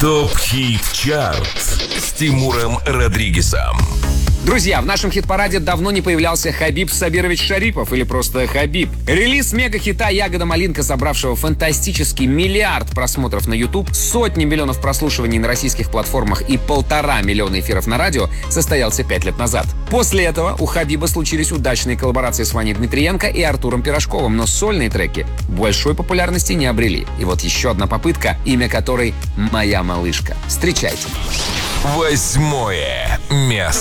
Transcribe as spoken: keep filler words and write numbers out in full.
ТОП-хит-чарт с Тимуром Родригезом. Друзья, в нашем хит-параде давно не появлялся Хабиб Сабирович Шарипов или просто Хабиб. Релиз мега-хита «Ягода-малинка», собравшего фантастический миллиард просмотров на YouTube, сотни миллионов прослушиваний на российских платформах и полтора миллиона эфиров на радио, состоялся пять лет назад. После этого у Хабиба случились удачные коллаборации с Ваней Дмитриенко и Артуром Пирожковым, но сольные треки большой популярности не обрели. И вот еще одна попытка, имя которой «Моя малышка». Встречайте. Восьмое место.